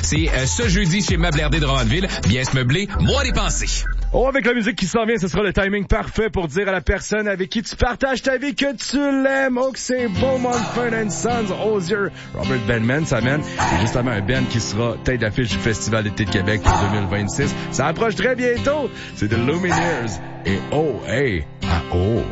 C'est ce jeudi chez Meublerdé de Drummondville. Bien se meubler, moins dépenser. Oh, avec la musique qui s'en vient, ce sera le timing parfait pour dire à la personne avec qui tu partages ta vie que tu l'aimes. Oh, que c'est beau, Mumford & Sons, Osier, Robert Benman, ça mène. C'est justement un band qui sera tête d'affiche du Festival d'été de Québec pour 2026. Ça approche très bientôt. C'est The Lumineers. Et oh, hey, ah oh.